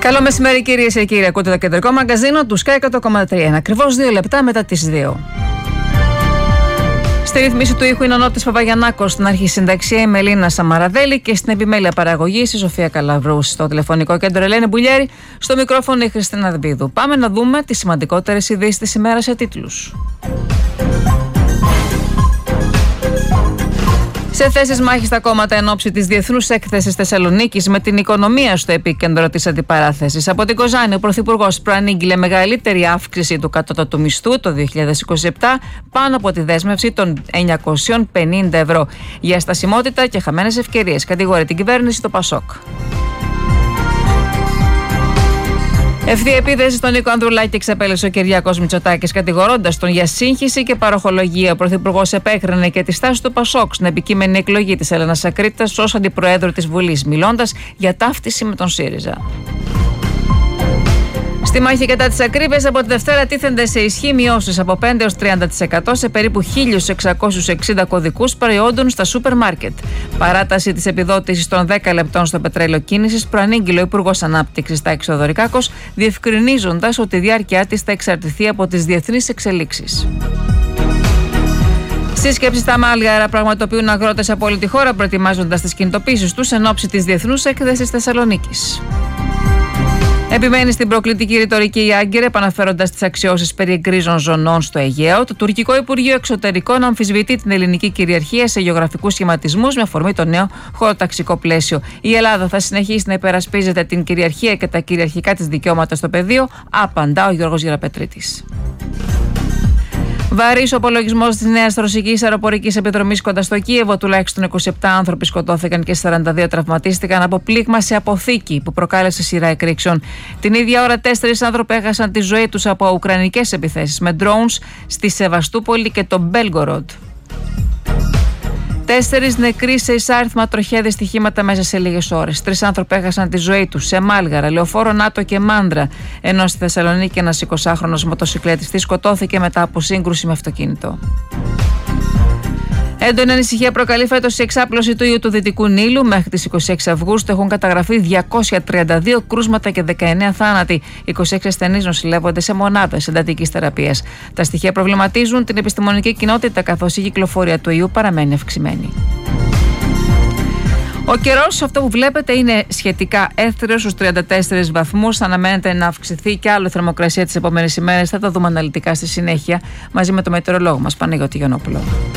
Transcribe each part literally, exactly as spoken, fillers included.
Καλό μεσημέρι, κυρίες και κύριοι. Ακούτε το κεντρικό μαγκαζίνο του Sky εκατό κόμμα τρία. Ακριβώς δύο λεπτά μετά τις δύο. Στη ρύθμιση του ήχου είναι ο Νότης Παπαγιαννάκος, στην αρχισυνταξία η Μελίνα Σαμαραδέλη και στην επιμέλεια παραγωγής η Σοφία Καλαβρού. Στο τηλεφωνικό κέντρο Ελένη Μπουλιέρη, στο μικρόφωνο η Χριστίνα Δμπίδου. Πάμε να δούμε τις σημαντικότερες ειδήσεις της ημέρας σε τίτλους. Σε θέσεις μάχης στα κόμματα εν ώψη της Διεθνούς Έκθεσης Θεσσαλονίκης, με την οικονομία στο επίκεντρο της αντιπαράθεσης. Από την Κοζάνη, ο Πρωθυπουργός προανήγγειλε μεγαλύτερη αύξηση του κατώτατου μισθού το δύο χιλιάδες είκοσι επτά, πάνω από τη δέσμευση των εννιακόσια πενήντα ευρώ. Για στασιμότητα και χαμένες ευκαιρίες κατηγορεί την κυβέρνηση το Πασόκ. Ευθεία επίθεση στον Νίκο Ανδρουλάκη εξαπέλυσε ο Κυριάκος Μητσοτάκης, κατηγορώντας τον για σύγχυση και παροχολογία. Ο Πρωθυπουργός επέκρινε και τη στάση του Πασόκ στην επικείμενη εκλογή της Έλενας Ακρίτας ως αντιπροέδρου της Βουλής, μιλώντας για ταύτιση με τον ΣΥΡΙΖΑ. Στη μάχη κατά της ακρίβειας, από τη Δευτέρα τίθενται σε ισχύ μειώσεις από πέντε έως τριάντα τοις εκατό σε περίπου χίλια εξακόσιους εξήντα κωδικούς προϊόντων στα σούπερ μάρκετ. Παράταση της επιδότησης των δέκα λεπτών στο πετρέλαιο κίνησης προανήγγειλε ο Υπουργός Ανάπτυξης Τάκης Θεοδωρικάκος, διευκρινίζοντας ότι η διάρκεια της θα εξαρτηθεί από τις διεθνείς εξελίξεις. Σύσκεψη στα Μάλγαρα πραγματοποιούν αγρότες από όλη τη χώρα, προετοιμάζοντας τις κινητοποίησεις τους εν ώψη της Διεθνούς Έκθεσης Θεσσαλονίκης. Επιμένει στην προκλητική ρητορική η Άγκυρε, επαναφέροντας τις αξιώσεις περί γκρίζων ζωνών στο Αιγαίο. Το τουρκικό Υπουργείο Εξωτερικών αμφισβητεί την ελληνική κυριαρχία σε γεωγραφικούς σχηματισμούς με αφορμή το νέο χωροταξικό πλαίσιο. Η Ελλάδα θα συνεχίσει να υπερασπίζεται την κυριαρχία και τα κυριαρχικά της δικαιώματα στο πεδίο, απαντά ο Γιώργος Γεραπετρίτης. Βαρύς ο απολογισμός της νέας ρωσικής αεροπορικής επιδρομής κοντά στο Κίεβο. Τουλάχιστον είκοσι επτά άνθρωποι σκοτώθηκαν και σαράντα δύο τραυματίστηκαν από πλήγμα σε αποθήκη που προκάλεσε σειρά εκρήξεων. Την ίδια ώρα, τέσσερις άνθρωποι έχασαν τη ζωή τους από ουκρανικές επιθέσεις με drones στη Σεβαστούπολη και το Μπέλγκοροντ. Τέσσερις νεκροί σε εισάριθμα τροχαία δυστυχήματα μέσα σε λίγες ώρες. Τρεις άνθρωποι έχασαν τη ζωή τους σε Μάλγαρα, Λεωφόρο Νάτο και Μάνδρα. Ενώ στη Θεσσαλονίκη ένας εικοσάχρονος μοτοσυκλετιστής σκοτώθηκε μετά από σύγκρουση με αυτοκίνητο. Έντονη ανησυχία προκαλεί φέτος η εξάπλωση του ιού του Δυτικού Νείλου. Μέχρι τις είκοσι έξι Αυγούστου έχουν καταγραφεί διακόσια τριάντα δύο κρούσματα και δεκαεννέα θάνατοι. είκοσι έξι ασθενείς νοσηλεύονται σε μονάδες εντατικής θεραπείας. Τα στοιχεία προβληματίζουν την επιστημονική κοινότητα, καθώς η κυκλοφορία του ιού παραμένει αυξημένη. Ο καιρός, αυτό που βλέπετε, είναι σχετικά έθριος στους τριάντα τέσσερις βαθμούς. Αναμένεται να αυξηθεί και άλλο η θερμοκρασία τις επόμενες ημέρες. Θα τα δούμε αναλυτικά στη συνέχεια μαζί με το μετεωρολόγο μας, Παναγιώτη Γιαννόπουλο.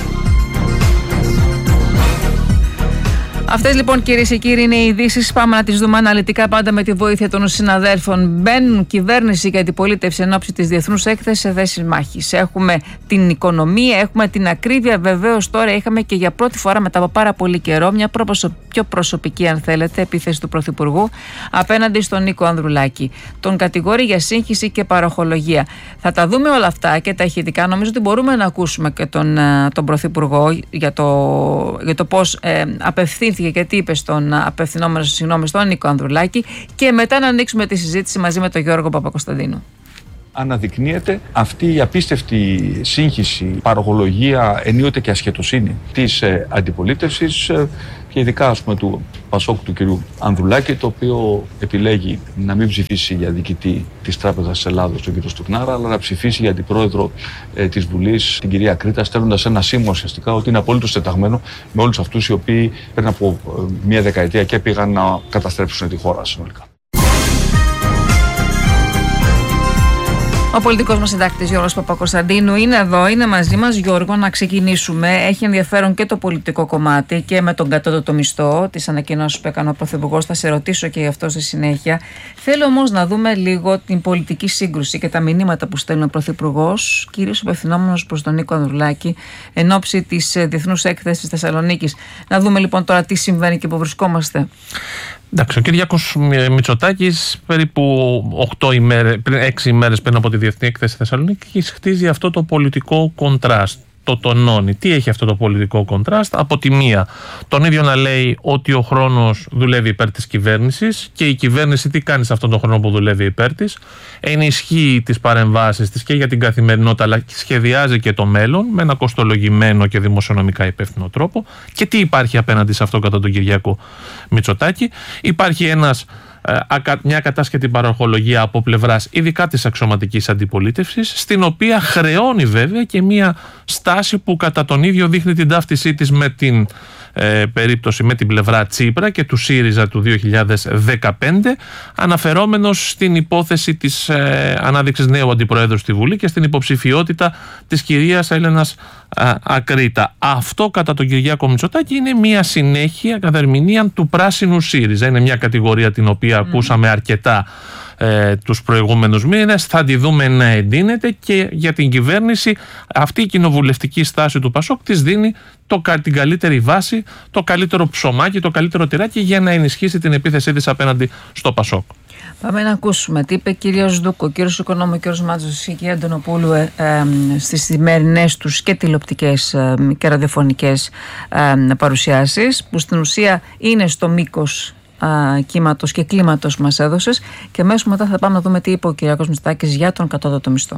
Αυτές λοιπόν, κυρίες και κύριοι, είναι οι ειδήσεις. Πάμε να τις δούμε αναλυτικά, πάντα με τη βοήθεια των συναδέλφων. Μπαίνουν κυβέρνηση και αντιπολίτευση εν ώψη της Διεθνούς Έκθεσης σε θέσεις μάχης. Έχουμε την οικονομία, έχουμε την ακρίβεια. Βεβαίως, τώρα είχαμε και για πρώτη φορά μετά από πάρα πολύ καιρό μια πιο προσωπική, αν θέλετε, επίθεση του Πρωθυπουργού απέναντι στον Νίκο Ανδρουλάκη. Τον κατηγορεί για σύγχυση και παροχολογία. Θα τα δούμε όλα αυτά και τα ηχητικά. Νομίζω ότι μπορούμε να ακούσουμε και τον, τον Πρωθυπουργό για το, για το πώς ε, απευθύνθηκε και τι είπε στον απευθυνόμενο συγγνώμη στον Νίκο Ανδρουλάκη, και μετά να ανοίξουμε τη συζήτηση μαζί με τον Γιώργο Παπακοσταντίνου. Αναδεικνύεται αυτή η απίστευτη σύγχυση, παροχολογία, ενίοτε και ασχετοσύνη της ε, αντιπολίτευσης ε, και ειδικά, ας πούμε, του Πασόκ του κ. Ανδρουλάκη, το οποίο επιλέγει να μην ψηφίσει για διοικητή της Τράπεζας της Ελλάδος τον κ. Στουρνάρα, αλλά να ψηφίσει για αντιπρόεδρο ε, της Βουλής την κυρία Κρήτα, στέλνοντας ένα σήμα ουσιαστικά ότι είναι απόλυτο τεταγμένο με όλους αυτούς οι οποίοι πριν από ε, μία δεκαετία και πήγαν να καταστρέψουν τη χώρα συνολικά. Ο πολιτικός μας συντάκτης Γιώργος Παπακοσταντίνου είναι εδώ, είναι μαζί μας. Γιώργο, να ξεκινήσουμε. Έχει ενδιαφέρον και το πολιτικό κομμάτι και με τον κατώτατο μισθό, τις ανακοινώσεις που έκανε ο Πρωθυπουργός. Θα σε ρωτήσω και γι' αυτό στη συνέχεια. Θέλω όμως να δούμε λίγο την πολιτική σύγκρουση και τα μηνύματα που στέλνει ο Πρωθυπουργός, κυρίως απευθυνόμενος προς τον Νίκο Ανδρουλάκη, εν ώψη της Διεθνούς Έκθεσης Θεσσαλονίκης. Να δούμε λοιπόν τώρα τι συμβαίνει και πού βρισκόμαστε. Εντάξει, ο Κυριάκος Μητσοτάκης περίπου οκτώ ημέρες, έξι ημέρες πριν από τη Διεθνή Έκθεση Θεσσαλονίκης χτίζει αυτό το πολιτικό κοντράστ. Το τονώνει. Τι έχει αυτό το πολιτικό κοντράστ? Από τη μία, τον ίδιο να λέει ότι ο χρόνος δουλεύει υπέρ της κυβέρνησης και η κυβέρνηση τι κάνει σε αυτόν τον χρόνο που δουλεύει υπέρ της? Ενισχύει τις παρεμβάσεις της και για την καθημερινότητα, αλλά σχεδιάζει και το μέλλον με ένα κοστολογημένο και δημοσιονομικά υπεύθυνο τρόπο. Και τι υπάρχει απέναντι σε αυτό κατά τον Κυριάκο Μητσοτάκη? Υπάρχει ένας μια κατάσχετη παροχολογία από πλευράς ειδικά της αξιωματικής αντιπολίτευσης, στην οποία χρεώνει βέβαια και μια στάση που κατά τον ίδιο δείχνει την ταύτισή της με την ε, περίπτωση με την πλευρά Τσίπρα και του ΣΥΡΙΖΑ του δύο χιλιάδες δεκαπέντε, αναφερόμενος στην υπόθεση της ε, ανάδειξης νέου αντιπροέδρου στη Βουλή και στην υποψηφιότητα της κυρίας Έλενας α, Ακρίτα. Αυτό κατά τον Κυριάκο Μητσοτάκη είναι μια συνέχεια κατά ερμηνεία του πράσινου ΣΥΡΙΖΑ. Είναι μια κατηγορία την οποία mm. ακούσαμε αρκετά Ε, τους προηγούμενους μήνες, θα τη δούμε να εντείνεται και για την κυβέρνηση αυτή η κοινοβουλευτική στάση του Πασόκ της δίνει το, την καλύτερη βάση, το καλύτερο ψωμάκι, το καλύτερο τυράκι για να ενισχύσει την επίθεσή της απέναντι στο Πασόκ. Πάμε να ακούσουμε τι είπε ο κύριος Δούκο, ο κύριος Οικονόμου, ο κύριος Μάτζος και η κυρία Αντωνοπούλου ε, ε, στις σημερινές τους και τηλεοπτικές ε, και ραδιοφωνικές ε, παρουσιάσεις, που στην ουσία είναι στο μήκος κύματος και κλίματος που μας έδωσες, και αμέσως μετά θα πάμε να δούμε τι είπε ο Κυριάκος Μητσοτάκης για τον κατώτατο μισθό.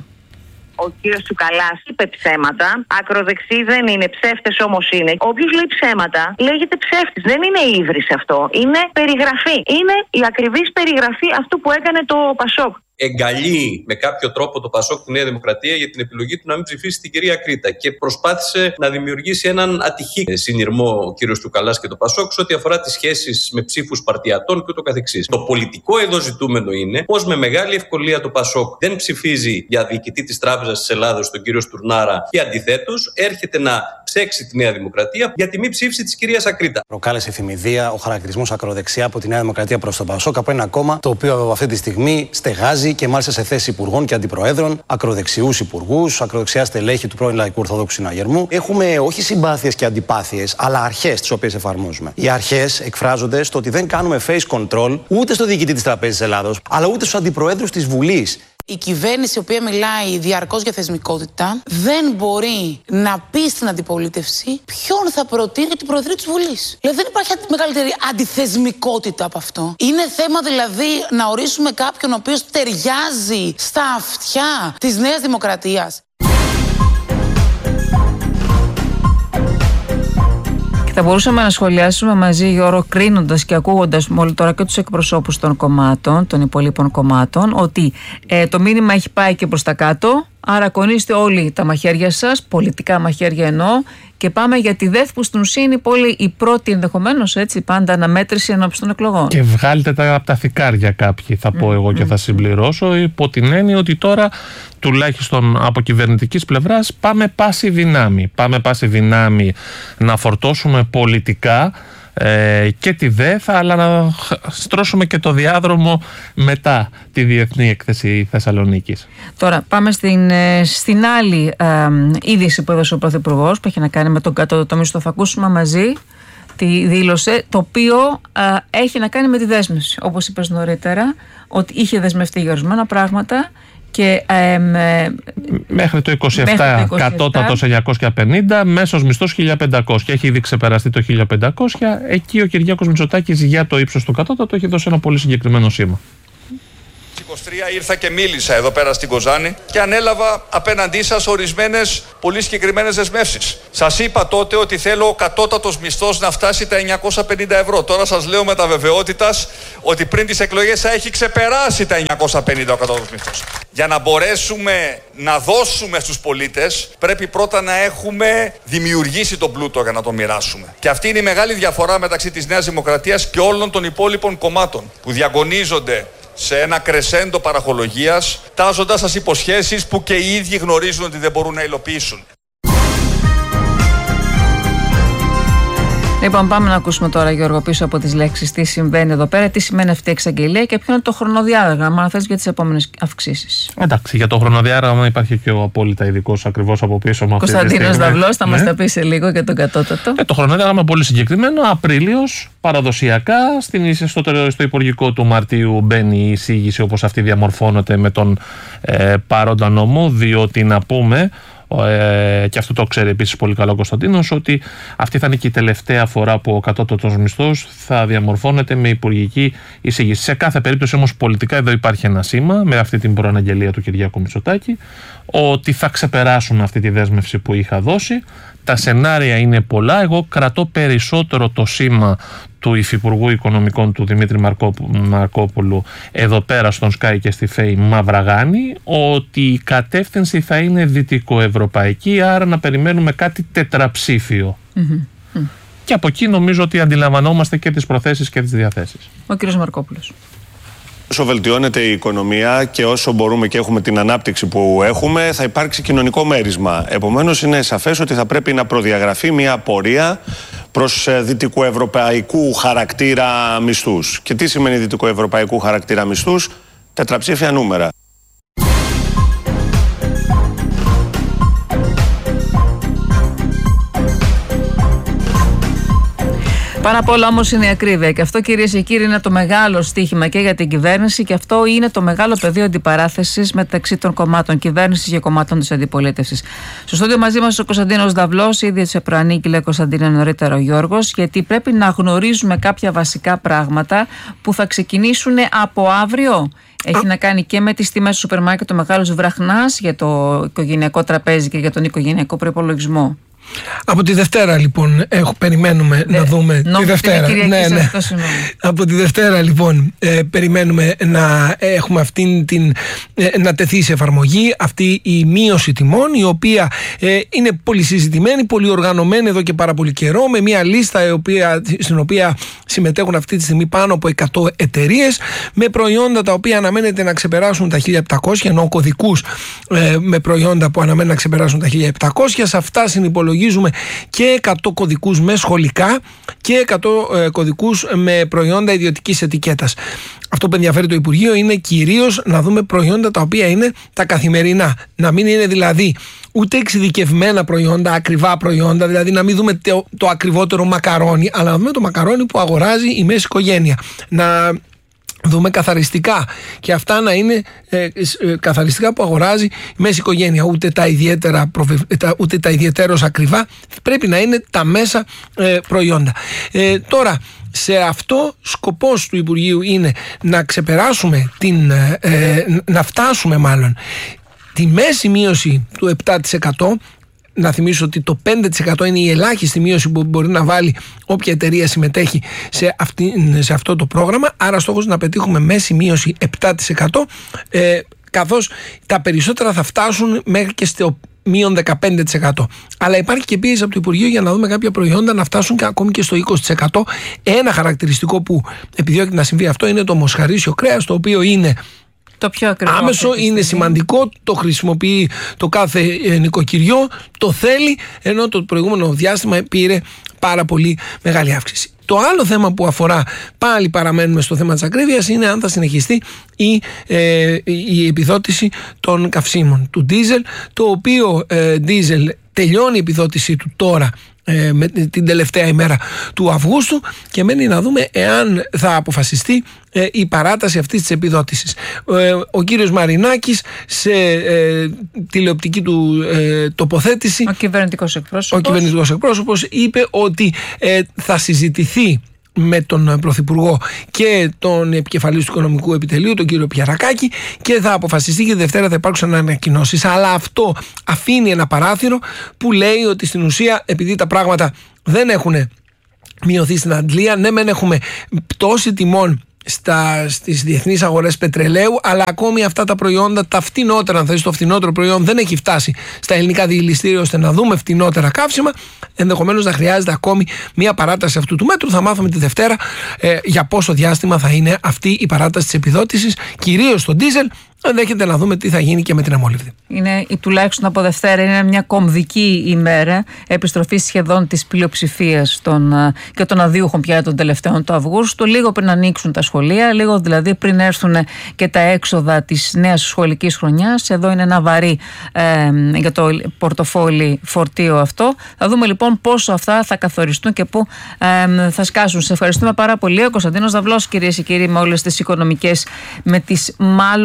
Ο κύριος Τσουκαλάς είπε ψέματα. Ακροδεξί δεν είναι, ψεύτες όμως είναι. Όποιος λέει ψέματα λέγεται ψεύτης. Δεν είναι ύβρις αυτό. Είναι περιγραφή. Είναι η ακριβής περιγραφή αυτού που έκανε το Πασόκ. Εγκαλεί με κάποιο τρόπο το Πασόκ τη Νέα Δημοκρατία για την επιλογή του να μην ψηφίσει την κυρία Ακρίτα και προσπάθησε να δημιουργήσει έναν ατυχή συνειρμό ο κύριος Τσουκαλάς και το Πασόκ σε ό,τι αφορά τις σχέσεις με ψήφους παρτιατών και ούτω καθεξής. Το πολιτικό εδώ ζητούμενο είναι πως με μεγάλη ευκολία το Πασόκ δεν ψηφίζει για διοικητή της Τράπεζας της Ελλάδος τον κύριο Στουρνάρα και αντιθέτως έρχεται να ψέξει τη Νέα Δημοκρατία για τη μη ψήφιση της κυρίας Ακρίτα. Προκάλεσε θυμηδία ο χαρακτηρισμός ακροδεξιά από τη Νέα Δημοκρατία προς τον Πασόκ, από ένα κόμμα το οποίο αυτή τη στιγμή στεγάζει και μάλιστα σε θέση υπουργών και αντιπροέδρων, ακροδεξιούς υπουργούς, ακροδεξιά στελέχη του πρώην Λαϊκού Ορθόδοξου Συναγερμού. Έχουμε όχι συμπάθειες και αντιπάθειες, αλλά αρχές τις οποίες εφαρμόζουμε. Οι αρχές εκφράζονται στο ότι δεν κάνουμε face control ούτε στο διοικητή της Τραπέζης Ελλάδος, αλλά ούτε στους αντιπροέδρους της Βουλής. Η κυβέρνηση, η οποία μιλάει διαρκώς για θεσμικότητα, δεν μπορεί να πει στην αντιπολίτευση ποιον θα προτείνει για την Προεδρία της Βουλής. Δηλαδή δεν υπάρχει μεγαλύτερη αντιθεσμικότητα από αυτό. Είναι θέμα δηλαδή να ορίσουμε κάποιον ο οποίος ταιριάζει στα αυτιά της Νέας Δημοκρατίας. Θα μπορούσαμε να σχολιάσουμε μαζί, Γιώργο, κρίνοντας και ακούγοντας μόλι τώρα και τους εκπροσώπους των κομμάτων, των υπολείπων κομμάτων, ότι ε, το μήνυμα έχει πάει και προς τα κάτω. Άρα κονίστε όλοι τα μαχαίρια σας, πολιτικά μαχαίρια εννοώ, και πάμε για τη ΔΕΘ, που στην ουσία είναι πολύ η πρώτη ενδεχομένως έτσι πάντα αναμέτρηση ενώπιση των εκλογών. Και βγάλετε τα από τα θικάρια κάποιοι, θα πω mm, εγώ και mm. θα συμπληρώσω, υπό την έννοια ότι τώρα τουλάχιστον από κυβερνητικής πλευράς πάμε πάση δυνάμει. Πάμε πάση δυνάμει να φορτώσουμε πολιτικά Ε, και τη ΔΕΘ, αλλά να στρώσουμε και το διάδρομο μετά τη Διεθνή Έκθεση Θεσσαλονίκης. Τώρα πάμε στην, στην άλλη ε, είδηση που έδωσε ο Πρωθυπουργός, που έχει να κάνει με τον κατώτατο μισθό. Θα ακούσουμε μαζί τη δήλωσε, το οποίο ε, έχει να κάνει με τη δέσμευση. Όπως είπες νωρίτερα, ότι είχε δεσμευτεί για ορισμένα πράγματα. Και, ε, με, μέχρι το είκοσι επτά κατώτατος εννιακόσια πενήντα, μέσος μισθός χίλια πεντακόσια. Έχει ήδη ξεπεραστεί το χίλια πεντακόσια. Εκεί ο Κυριάκος Μητσοτάκης για το ύψος του κατώτατου έχει δώσει ένα πολύ συγκεκριμένο σήμα. είκοσι τρία ήρθα και μίλησα εδώ πέρα στην Κοζάνη και ανέλαβα απέναντί σας ορισμένες πολύ συγκεκριμένες δεσμεύσεις. Σας είπα τότε ότι θέλω ο κατώτατος μισθός να φτάσει τα εννιακόσια πενήντα ευρώ. Τώρα σας λέω με τα βεβαιότητας ότι πριν τις εκλογές θα έχει ξεπεράσει τα εννιακόσια πενήντα ο κατώτατος μισθός. Για να μπορέσουμε να δώσουμε στους πολίτες, πρέπει πρώτα να έχουμε δημιουργήσει τον πλούτο για να τον μοιράσουμε. Και αυτή είναι η μεγάλη διαφορά μεταξύ της Νέας Δημοκρατίας και όλων των υπόλοιπων κομμάτων που διαγωνίζονται σε ένα κρεσέντο παραχολογίας, τάζοντας σας υποσχέσεις που και οι ίδιοι γνωρίζουν ότι δεν μπορούν να υλοποιήσουν. Λοιπόν, πάμε να ακούσουμε τώρα, Γιώργο, πίσω από τις λέξεις τι συμβαίνει εδώ πέρα, τι σημαίνει αυτή η εξαγγελία και ποιο είναι το χρονοδιάγραμμα, αν θες, για τις επόμενες αυξήσεις. Εντάξει, για το χρονοδιάγραμμα υπάρχει και ο απόλυτα ειδικός ακριβώς από πίσω μου. Κωνσταντίνος Δαυλός, θα ναι. μας τα πει σε λίγο για τον κατώτατο. Ε, το χρονοδιάγραμμα πολύ συγκεκριμένο. Απρίλιος, παραδοσιακά, στην, στο, στο Υπουργικό του Μαρτίου μπαίνει η εισήγηση όπως αυτή διαμορφώνεται με τον ε, παρόντα νόμο, διότι να πούμε. Ε, και αυτό το ξέρει επίσης πολύ καλά ο Κωνσταντίνος, ότι αυτή θα είναι και η τελευταία φορά που ο κατώτατος μισθός θα διαμορφώνεται με υπουργική εισήγηση. Σε κάθε περίπτωση όμως πολιτικά εδώ υπάρχει ένα σήμα με αυτή την προαναγγελία του Κυριάκου Μητσοτάκη, ότι θα ξεπεράσουν αυτή τη δέσμευση που είχα δώσει. Τα σενάρια είναι πολλά. Εγώ κρατώ περισσότερο το σήμα του Υφυπουργού Οικονομικών του Δημήτρη Μαρκόπουλου εδώ πέρα στον Sky και στη ΦΕΗ Μαυραγάνη, ότι η κατεύθυνση θα είναι δυτικοευρωπαϊκή, άρα να περιμένουμε κάτι τετραψήφιο. Mm-hmm. Και από εκεί νομίζω ότι αντιλαμβανόμαστε και τις προθέσεις και τις διαθέσεις. Ο κ. Μαρκόπουλος. Όσο βελτιώνεται η οικονομία και όσο μπορούμε και έχουμε την ανάπτυξη που έχουμε, θα υπάρξει κοινωνικό μέρισμα. Επομένως, είναι σαφές ότι θα πρέπει να προδιαγραφεί μια πορεία προς δυτικοευρωπαϊκού χαρακτήρα μισθούς. Και τι σημαίνει δυτικοευρωπαϊκού χαρακτήρα μισθούς? Τετραψήφια νούμερα. Πάνω απ' όλα όμως είναι η ακρίβεια. Και αυτό, κυρίες και κύριοι, είναι το μεγάλο στοίχημα και για την κυβέρνηση, και αυτό είναι το μεγάλο πεδίο αντιπαράθεσης μεταξύ των κομμάτων κυβέρνησης και κομμάτων της αντιπολίτευσης. Στο στούντιο μαζί μας ο Κωνσταντίνος Δαυλός, ήδη σε προανήγγειλε Κωνσταντίνε νωρίτερα ο Γιώργος, γιατί πρέπει να γνωρίζουμε κάποια βασικά πράγματα που θα ξεκινήσουν από αύριο. Έχει να κάνει και με τις τιμές του σούπερ μάρκετ, ο μεγάλος βραχνάς για το οικογενειακό τραπέζι και για τον οικογενειακό προϋπολογισμό. Από τη Δευτέρα λοιπόν έχω, περιμένουμε ναι, να δούμε τη Δευτέρα. Ναι, ναι. Αυτό, από τη Δευτέρα λοιπόν ε, περιμένουμε να έχουμε αυτήν την, ε, να τεθεί σε εφαρμογή αυτή η μείωση τιμών, η οποία ε, είναι πολύ συζητημένη, πολύ οργανωμένη εδώ και πάρα πολύ καιρό, με μια λίστα η οποία, στην οποία συμμετέχουν αυτή τη στιγμή πάνω από εκατό εταιρείες, με προϊόντα τα οποία αναμένεται να ξεπεράσουν τα χίλια επτακόσια, ενώ κωδικούς ε, με προϊόντα που αναμένουν να ξεπεράσουν τα χίλια επτακόσια. Σε αυτά συνυπολογίζουμε και εκατό κωδικούς με σχολικά και εκατό ε, κωδικούς με προϊόντα ιδιωτικής ετικέτας. Αυτό που ενδιαφέρει το Υπουργείο είναι κυρίως να δούμε προϊόντα τα οποία είναι τα καθημερινά. Να μην είναι δηλαδή ούτε εξειδικευμένα προϊόντα, ακριβά προϊόντα, δηλαδή να μην δούμε το, το ακριβότερο μακαρόνι, αλλά να δούμε το μακαρόνι που αγοράζει η μέση οικογένεια. Να δούμε καθαριστικά και αυτά να είναι ε, ε, καθαριστικά που αγοράζει η μέση οικογένεια, ούτε τα, ιδιαίτερα, ούτε τα ιδιαίτερως ακριβά, πρέπει να είναι τα μέσα ε, προϊόντα. Ε, τώρα, σε αυτό σκοπός του Υπουργείου είναι να ξεπεράσουμε την, ε, να φτάσουμε μάλλον τη μέση μείωση του επτά τοις εκατό. Να θυμίσω ότι το πέντε τοις εκατό είναι η ελάχιστη μείωση που μπορεί να βάλει όποια εταιρεία συμμετέχει σε, αυτή, σε αυτό το πρόγραμμα. Άρα στόχος να πετύχουμε μέση μείωση επτά τοις εκατό, ε, καθώς τα περισσότερα θα φτάσουν μέχρι και στο μείον δεκαπέντε τοις εκατό. Αλλά υπάρχει και πίεση από το Υπουργείο για να δούμε κάποια προϊόντα να φτάσουν και ακόμη και στο είκοσι τοις εκατό. Ένα χαρακτηριστικό που επιδιώκει να συμβεί αυτό είναι το μοσχαρίσιο κρέας, το οποίο είναι το πιο άμεσο, είναι σημαντικό, το χρησιμοποιεί το κάθε νοικοκυριό, το θέλει, ενώ το προηγούμενο διάστημα πήρε πάρα πολύ μεγάλη αύξηση. Το άλλο θέμα που αφορά, πάλι παραμένουμε στο θέμα της ακρίβειας, είναι αν θα συνεχιστεί η, ε, η επιδότηση των καυσίμων, του ντίζελ, το οποίο ε, ντίζελ τελειώνει η επιδότησή του τώρα, ε, με την τελευταία ημέρα του Αυγούστου, και μένει να δούμε εάν θα αποφασιστεί ε, η παράταση αυτής της επιδότησης. Ε, ο κύριος Μαρινάκης σε ε, τηλεοπτική του ε, τοποθέτηση, ο κυβερνητικός εκπρόσωπος, ο κυβερνητικός εκπρόσωπος είπε ότι ε, θα συζητηθεί με τον Πρωθυπουργό και τον επικεφαλής του Οικονομικού Επιτελείου, τον κύριο Πιερακάκη, και θα αποφασιστεί και τη Δευτέρα θα υπάρξουν ανακοινώσεις. Αλλά αυτό αφήνει ένα παράθυρο που λέει ότι στην ουσία, επειδή τα πράγματα δεν έχουν μειωθεί στην Αντλία, ναι μεν έχουμε πτώση τιμών Στα, στις διεθνείς αγορές πετρελαίου, αλλά ακόμη αυτά τα προϊόντα, τα φτηνότερα, αν θες, το φτηνότερο προϊόν δεν έχει φτάσει στα ελληνικά διελιστήρια ώστε να δούμε φτηνότερα καύσιμα. Ενδεχομένως να χρειάζεται ακόμη μια παράταση αυτού του μέτρου. Θα μάθουμε τη Δευτέρα ε, για πόσο διάστημα θα είναι αυτή η παράταση της επιδότησης, κυρίως στο ντίζελ. Ενδέχεται να δούμε τι θα γίνει και με την αμόλυβδη. Είναι, τουλάχιστον από Δευτέρα, είναι μια κομβική ημέρα, επιστροφή σχεδόν της πλειοψηφίας των, και των αδίουχων πια των τελευταίων του Αυγούστου, λίγο πριν ανοίξουν τα σχολεία, λίγο δηλαδή πριν έρθουν και τα έξοδα της νέας σχολικής χρονιάς. Εδώ είναι ένα βαρύ ε, για το πορτοφόλι φορτίο αυτό. Θα δούμε λοιπόν πόσο αυτά θα καθοριστούν και πού ε, θα σκάσουν. Σε ευχαριστούμε πάρα πολύ. Ο Κωνσταντίνος Δαυλός, κυρίες και κύριοι, με όλες τις οικονομικές, με τις μάλλον τις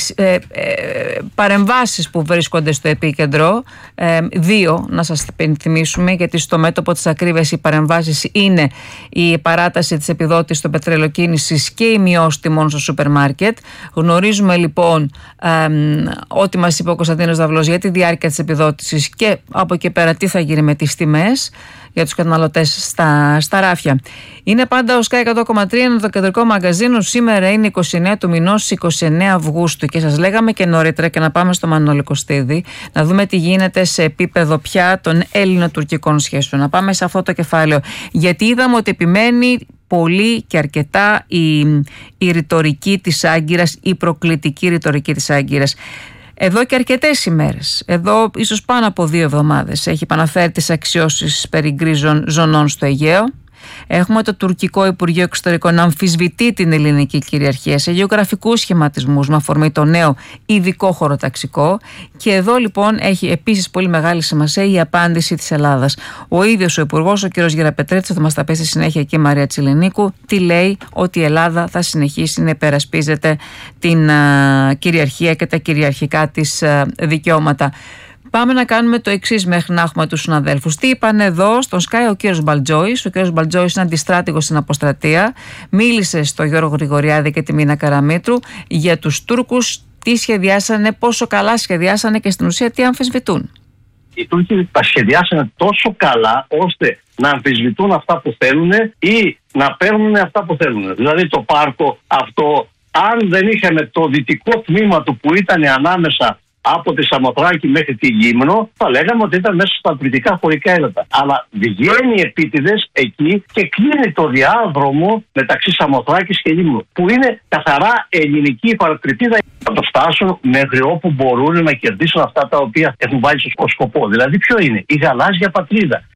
ε, ε, παρεμβάσεις που βρίσκονται στο επίκεντρο. Ε, δύο, να σας υπενθυμίσουμε, γιατί στο μέτωπο της ακρίβειας οι παρεμβάσεις είναι η παράταση της επιδότησης των πετρελοκίνησης και η μειώση τιμών στο σούπερ μάρκετ. Γνωρίζουμε λοιπόν ε, ό,τι μας είπε ο Κωνσταντίνος Δαυλός για τη διάρκεια της επιδότησης και από εκεί πέρα τι θα γίνει με τις τιμές για τους καταναλωτές στα, στα ράφια. Είναι πάντα ο Sky εκατό κόμμα τρία, είναι το κεντρικό μαγκαζίνο. Σήμερα είναι είκοσι εννέα του μηνός, είκοσι εννέα Αυγούστου, και σας λέγαμε και νωρίτερα, και να πάμε στο Μανώλη Κωστίδη, να δούμε τι γίνεται σε επίπεδο πια των Έλληνο-τουρκικών σχέσεων. Να πάμε σε αυτό το κεφάλαιο, γιατί είδαμε ότι επιμένει πολύ και αρκετά η, η ρητορική της Άγκυρας, η προκλητική ρητορική της Άγκυρας. Εδώ και αρκετές ημέρες, εδώ ίσως πάνω από δύο εβδομάδες, έχει επαναφέρει τις αξιώσεις περί γκρίζων ζωνών στο Αιγαίο. Έχουμε το τουρκικό Υπουργείο Εξωτερικών να αμφισβητεί την ελληνική κυριαρχία σε γεωγραφικούς σχηματισμούς με αφορμή το νέο ειδικό χωροταξικό. Και εδώ λοιπόν έχει επίσης πολύ μεγάλη σημασία η απάντηση της Ελλάδας. Ο ίδιος ο Υπουργός, ο κ. Γεραπετρέτης, θα μας τα πει στη συνέχεια και η Μαρία Τσιλενίκου, τι λέει, ότι η Ελλάδα θα συνεχίσει να υπερασπίζεται την α, κυριαρχία και τα κυριαρχικά της α, δικαιώματα. Πάμε να κάνουμε το εξής μέχρι να έχουμε τους συναδέλφους. Τι είπαν εδώ στον Sky ο κύριος Μπαλτζόης. Ο κύριος Μπαλτζόης είναι αντιστράτηγος στην αποστρατεία. Μίλησε στο Γιώργο Γρηγοριάδη και τη Μίνα Καραμήτρου για τους Τούρκους, τι σχεδιάσανε, πόσο καλά σχεδιάσανε και στην ουσία τι αμφισβητούν. Οι Τούρκοι τα σχεδιάσανε τόσο καλά ώστε να αμφισβητούν αυτά που θέλουν ή να παίρνουν αυτά που θέλουν. Δηλαδή το πάρκο αυτό, αν δεν είχαμε το δυτικό τμήμα του που ήταν ανάμεσα από τη Σαμοθράκη μέχρι τη Γύμνο, θα λέγαμε ότι ήταν μέσα στα πληθυντικά χωρικά έδατα. Αλλά βγαίνει επίτηδες εκεί και κλείνει το διάδρομο μεταξύ Σαμοθράκης και Γύμνου, που είναι καθαρά ελληνική παρατηρητήδα. Θα το φτάσουν μέχρι όπου μπορούν να κερδίσουν αυτά τα οποία έχουν βάλει στο σκοπό. Δηλαδή, ποιο είναι? Η γαλάζια πατρίδα.